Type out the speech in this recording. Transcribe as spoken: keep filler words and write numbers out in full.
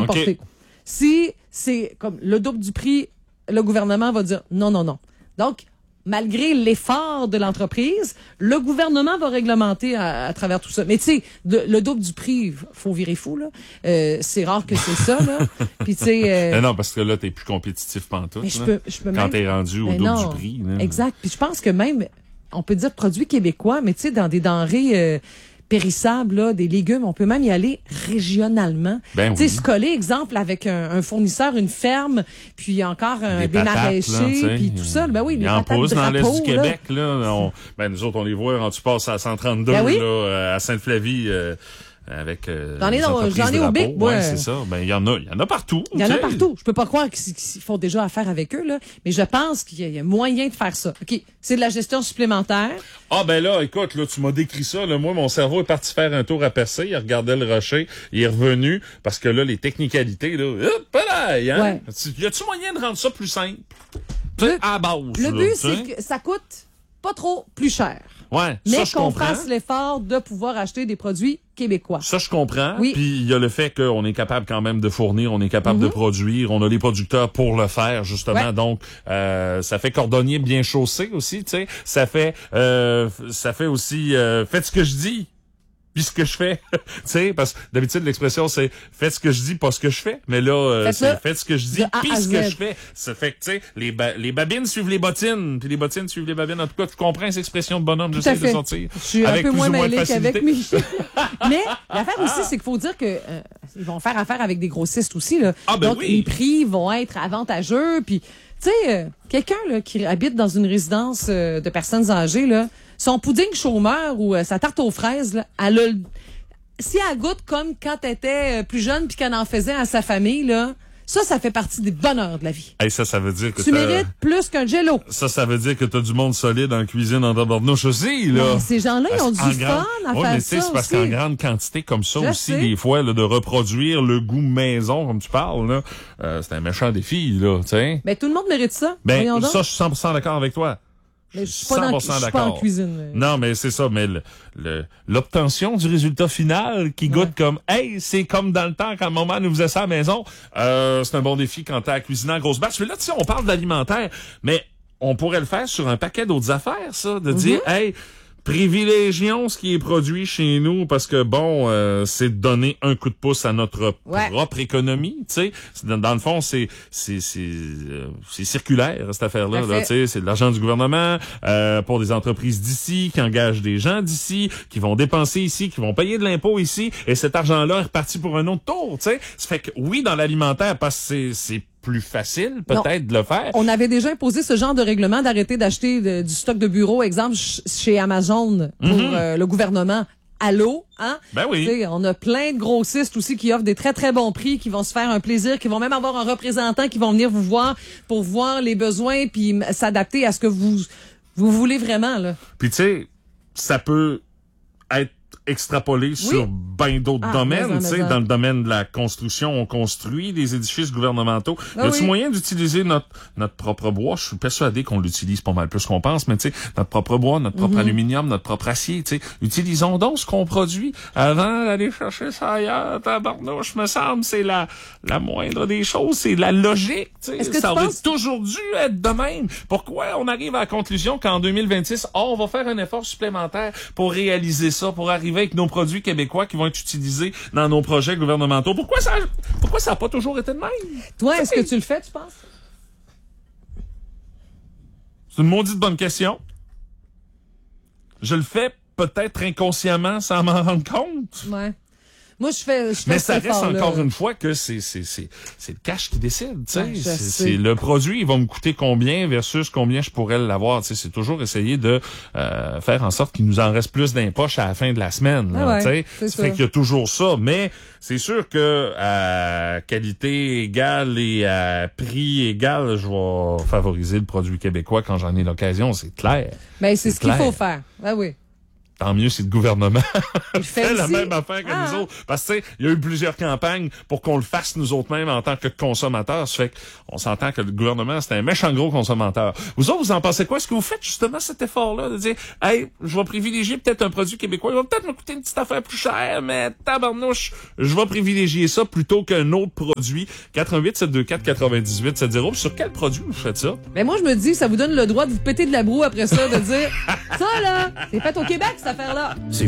importé. Okay. Si c'est comme le double du prix, le gouvernement va dire non, non, non. Donc, malgré l'effort de l'entreprise, le gouvernement va réglementer à, à travers tout ça. Mais tu sais, le double du prix, faut virer fou, là. Euh, c'est rare que c'est ça, là. Puis tu sais... Euh, non, parce que là, t'es plus compétitif pantoute, mais je là, peux, je peux quand même... t'es rendu au mais double non, du prix. Là. Exact. Puis je pense que même, on peut dire produits québécois, mais tu sais, dans des denrées... Euh, périssables, là, des légumes, on peut même y aller régionalement. Ben tu sais, oui. se coller, exemple, avec un, un fournisseur, une ferme, puis encore un bien maraîcher, puis tout ça. Ben oui, les en patates pause dans l'est drapeau, du là. Québec, là. On, ben, nous autres, on les voit quand tu passes à cent trente-deux, Ben oui. là, à Sainte-Flavie, euh, avec euh, J'en ai, les entreprises j'en ai au drapeaux. Bic, moi. Ouais, c'est ça. Ben, il y en a, il y en a partout. Il y en a tu sais. partout. Je peux pas croire qu'ils, qu'ils font déjà affaire avec eux, là. Mais je pense qu'il y a, il y a moyen de faire ça. OK. C'est de la gestion supplémentaire. Ah, ben là, écoute, là, tu m'as décrit ça, là. Moi, mon cerveau est parti faire un tour à Percé. Il regardait le rocher. Il est revenu. Parce que là, les technicalités, là, hop là, hein? Ouais. Y a-tu moyen de rendre ça plus simple? Tu sais, à la base. Le là, but, tu sais. c'est que ça coûte pas trop plus cher. Ouais, Mais ça, je qu'on comprends. fasse l'effort de pouvoir acheter des produits québécois. Ça, je comprends. Oui. Puis il y a le fait qu'on est capable quand même de fournir, on est capable Mm-hmm. de produire, on a les producteurs pour le faire, justement. Ouais. Donc, euh, ça fait cordonnier bien chaussé aussi, tu sais. Ça fait, euh, ça fait aussi, euh, faites ce que je dis. Puis ce que je fais, tu sais, parce que d'habitude l'expression c'est faites ce que je dis, pas ce que je fais, mais là euh, Faites-le c'est faites ce que je dis, de A puis à ce que Z. je fais. Ça fait que tu sais les ba- les babines suivent les bottines, puis les bottines suivent les babines. En tout cas, tu comprends cette expression de bonhomme, Tout j'essaie à de fait. sortir. Je suis avec un peu plus moins ou moins de mêlée facilité. qu'avec Michel. Mais l'affaire aussi, c'est qu'il faut dire que euh, ils vont faire affaire avec des grossistes aussi, là. Ah, ben Donc, oui. les prix vont être avantageux. Puis, tu sais, euh, quelqu'un là, qui habite dans une résidence euh, de personnes âgées, là, son pudding chômeur ou euh, sa tarte aux fraises, là, elle a le- si elle goûte comme quand elle était euh, plus jeune puis qu'elle en faisait à sa famille, là, ça, ça fait partie des bonheurs de la vie. Hey, ça, ça veut dire que Tu t'as- mérites plus qu'un jello. Ça, ça veut dire que t'as du monde solide en cuisine en tabarnouche aussi, là. Mais ces gens-là, ils ont du En fun grande- à ouais, faire mais tu sais, ça c'est parce aussi. qu'en grande quantité comme ça Je aussi, sais. des fois, là, de reproduire le goût maison, comme tu parles, là, euh, c'est un méchant défi, là, tu sais. Ben, tout le monde mérite ça. Ben, Voyons donc. ça, je suis cent pour cent d'accord avec toi. Mais je suis pas, dans, je suis pas en d'accord. cuisine. mais- Non, mais c'est ça, mais le, le- l'obtention du résultat final qui goûte Ouais. comme, hey, c'est comme dans le temps quand maman nous faisait ça à la maison, euh, c'est un bon défi quand t'as à cuisiner en grosse batch. Mais là, tu sais, on parle d'alimentaire, mais on pourrait le faire sur un paquet d'autres affaires, ça, de dire, hey, privilégions ce qui est produit chez nous parce que bon, euh, c'est de donner un coup de pouce à notre Ouais. propre économie, tu sais. C'est- Dans, dans le fond, c'est c'est c'est euh, c'est circulaire cette affaire-là, Tout à là, fait. tu sais, c'est de l'argent du gouvernement euh, pour des entreprises d'ici qui engagent des gens d'ici, qui vont dépenser ici, qui vont payer de l'impôt ici, et cet argent-là est reparti pour un autre tour, tu sais. Ça fait que oui, dans l'alimentaire, parce que c'est c'est plus facile peut-être de le faire. On avait déjà imposé ce genre de règlement d'arrêter d'acheter de- du stock de bureau, exemple ch- chez Amazon pour Mhm. euh, le gouvernement. Allô, hein? Ben oui. Tu sais, on a plein de grossistes aussi qui offrent des très très bons prix, qui vont se faire un plaisir, qui vont même avoir un représentant qui vont venir vous voir pour voir les besoins puis m- s'adapter à ce que vous vous voulez vraiment là. Puis tu sais, ça peut être extrapolé sur bien d'autres Ah, domaines, mais en, tu sais, mais en. dans le domaine de la construction, on construit des édifices gouvernementaux. Ah y a-t-il oui. moyen d'utiliser notre notre propre bois? Je suis persuadé qu'on l'utilise pas mal plus qu'on pense, mais tu sais, notre propre bois, notre propre Mhm. aluminium, notre propre acier, tu sais, utilisons donc ce qu'on produit avant d'aller chercher ça ailleurs. Tabarnouche, me semble, c'est la la moindre des choses, c'est la logique, tu sais. Est-ce que Ça tu aurait penses- toujours dû être de même. Pourquoi on arrive à la conclusion qu'en deux mille vingt-six, oh, on va faire un effort supplémentaire pour réaliser ça, pour arriver avec nos produits québécois qui vont être utilisés dans nos projets gouvernementaux? Pourquoi ça, pourquoi ça n'a pas toujours été de même? Toi, est-ce que tu le fais, tu penses? C'est une maudite bonne question. Je le fais peut-être inconsciemment sans m'en rendre compte. Ouais. Moi, je fais, je fais Mais ça cet reste effort-là. encore une fois que c'est c'est c'est c'est le cash qui décide, tu sais. Ouais, je c'est sais. c'est le produit, il va me coûter combien versus combien je pourrais l'avoir, tu sais. C'est toujours essayer de euh, faire en sorte qu'il nous en reste plus dans les poches à la fin de la semaine, là, Ah ouais, tu sais. c'est Ça fait ça. qu'il y a toujours ça, mais c'est sûr que à qualité égale et à prix égal, je vais favoriser le produit québécois quand j'en ai l'occasion, c'est clair. Ben, c'est C'est ce qu'il clair. faut faire. Ben oui. tant mieux si le gouvernement Il fait, fait la aussi. même affaire que Ah. nous autres. Parce que, tu sais, il y a eu plusieurs campagnes pour qu'on le fasse nous autres mêmes en tant que consommateurs. Ça fait qu'on s'entend que le gouvernement, c'est un méchant gros consommateur. Vous autres, vous en pensez quoi? Est-ce que vous faites justement cet effort-là de dire, hey, je vais privilégier peut-être un produit québécois. Il va peut-être me coûter une petite affaire plus chère, mais tabarnouche, je vais privilégier ça plutôt qu'un autre produit. quatre un huit sept deux quatre quatre-vingt-dix-huit sept zéro. Sur quel produit vous faites ça? Mais moi, je me dis, ça vous donne le droit de vous péter de la broue après ça, de dire, ça là, c'est fait au Québec, cette affaire-là.